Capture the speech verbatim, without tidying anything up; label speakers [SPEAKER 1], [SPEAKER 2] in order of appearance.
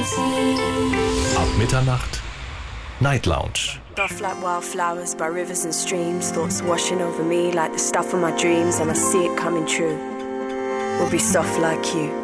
[SPEAKER 1] Ab Mitternacht Night Lounge.
[SPEAKER 2] Off like wildflowers by rivers and streams, thoughts washing over me like the stuff of my dreams, and I see it coming true. We'll be soft like you.